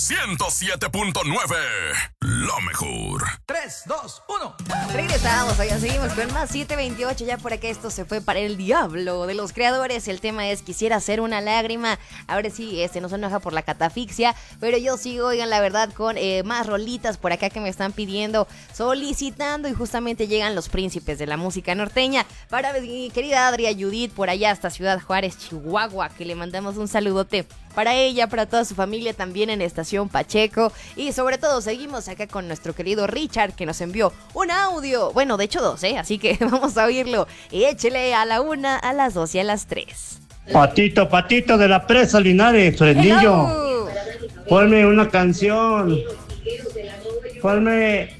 107.9. Lo mejor. 3, 2, 1. Regresamos, oigan, seguimos con más 7:28. Ya por acá esto se fue para el diablo de los creadores. El tema es quisiera hacer una lágrima. Ahora sí, no se enoja por la catafixia, pero yo sigo, oigan, la verdad, con más rolitas por acá que me están pidiendo, solicitando, y justamente llegan los príncipes de la música norteña. Para mi querida Adria Judith, por allá hasta Ciudad Juárez, Chihuahua, que le mandamos un saludote para ella, para toda su familia también en Estación Pacheco. Y sobre todo seguimos acá con nuestro querido Richard, que nos envió un audio. Bueno, de hecho 2, así que vamos a oírlo. Y échele a la 1, a las 2 y a las 3. Patito de la presa Linares, Fresnillo. Hello. Ponme una canción. Ponme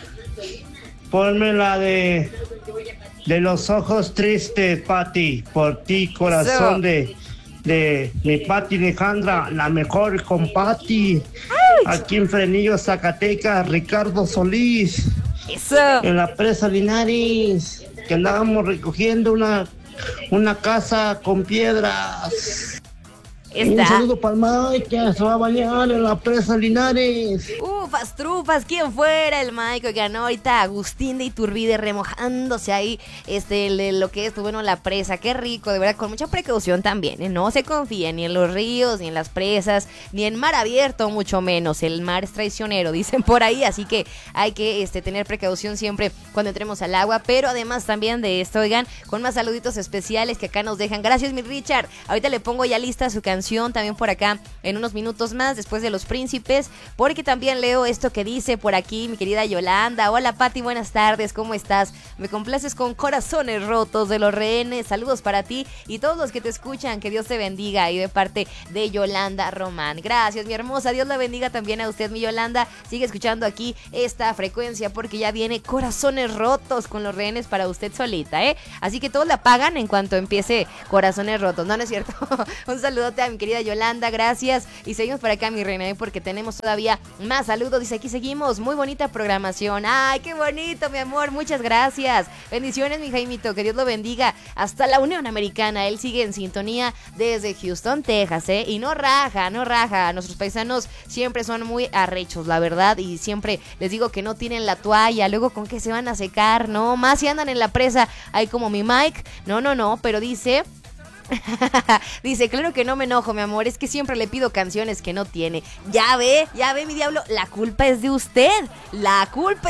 la de los ojos tristes, Pati. Por ti, corazón de mi Pati Alejandra, la mejor con Pati. Aquí en Fresnillo, Zacatecas, Ricardo Solís. Eso. En la presa Linares, que andábamos recogiendo una casa con piedras. Un saludo para el Mike, que se va a bañar en la presa Linares. Ufas, trufas, ¿quién fuera el Mike? Oigan, ahorita Agustín de Iturbide remojándose ahí, lo que es, bueno, la presa. Qué rico, de verdad, con mucha precaución también, No se confía ni en los ríos, ni en las presas, ni en mar abierto, mucho menos. El mar es traicionero, dicen por ahí, así que hay que tener precaución siempre cuando entremos al agua. Pero además también de esto, oigan, con más saluditos especiales que acá nos dejan. Gracias, mi Richard. Ahorita le pongo ya lista su canción también por acá en unos minutos más, después de los príncipes, porque también leo esto que dice por aquí mi querida Yolanda. Hola Pati, buenas tardes, ¿cómo estás? Me complaces con Corazones Rotos de Los Rehenes. Saludos para ti y todos los que te escuchan, que Dios te bendiga, y de parte de Yolanda Román. Gracias, mi hermosa, Dios la bendiga también a usted, mi Yolanda. Sigue escuchando aquí esta frecuencia porque ya viene Corazones Rotos con Los Rehenes para usted solita, Así que todos la pagan en cuanto empiece Corazones Rotos. No es cierto. Un saludote a mi querida Yolanda, gracias. Y seguimos por acá, mi reina, porque tenemos todavía más saludos. Dice, aquí seguimos, muy bonita programación. Ay, qué bonito, mi amor, muchas gracias. Bendiciones, mi Jaimito, que Dios lo bendiga hasta la Unión Americana. Él sigue en sintonía desde Houston, Texas, y no raja. Nuestros paisanos siempre son muy arrechos, la verdad, y siempre les digo que no tienen la toalla. Luego, ¿con qué se van a secar? No, más si andan en la presa, ahí como mi Mike. No, pero dice... Dice, claro que no me enojo, mi amor, es que siempre le pido canciones que no tiene. Ya ve, mi diablo, la culpa es de usted. No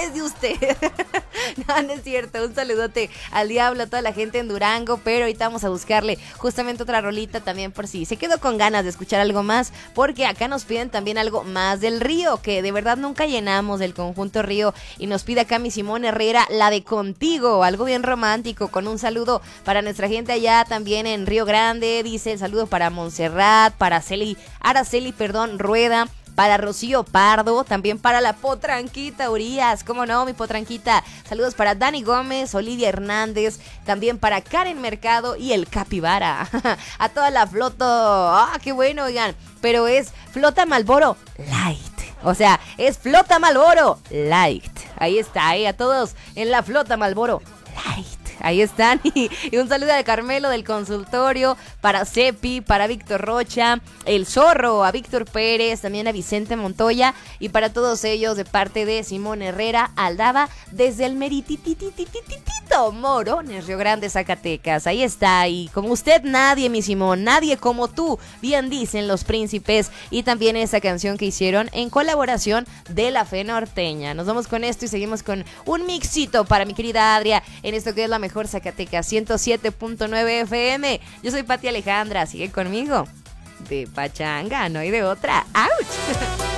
es cierto. Un saludote al diablo, a toda la gente en Durango. Pero ahorita vamos a buscarle justamente otra rolita también, por si se quedó con ganas de escuchar algo más, porque acá nos piden también algo más del Río, que de verdad nunca llenamos, del conjunto Río. Y nos pide acá mi Simón Herrera, la de Contigo, algo bien romántico, con un saludo para nuestra gente allá también en Río Grande. Dice el saludo para Montserrat, para Araceli Rueda, para Rocío Pardo, también para la Potranquita Urias, cómo no, mi Potranquita. Saludos para Dani Gómez, Olivia Hernández, también para Karen Mercado y el Capibara. A toda la flota, qué bueno, oigan, pero es Flota Malboro Light. O sea, es Flota Malboro Light. Ahí está, a todos en la Flota Malboro Light. Ahí están, y un saludo a Carmelo del consultorio, para Cepi, para Víctor Rocha, el Zorro, a Víctor Pérez, también a Vicente Montoya, y para todos ellos de parte de Simón Herrera Aldaba, desde el meritititititito Morones, Río Grande, Zacatecas. Ahí está, y como usted nadie, mi Simón, nadie como tú, bien dicen los príncipes, y también esa canción que hicieron en colaboración de La Fe Norteña. Nos vamos con esto y seguimos con un mixito para mi querida Adria, en esto que es la mejor Zacatecas 107.9 FM. Yo soy Pati Alejandra, sigue conmigo. De pachanga, no hay de otra. ¡Auch!